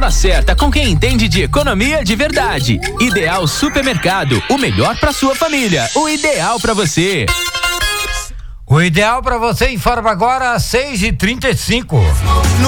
hora certa com quem entende de economia de verdade. Ideal Supermercado, o melhor para sua família, o ideal para você. O ideal para você informa agora às 6h35.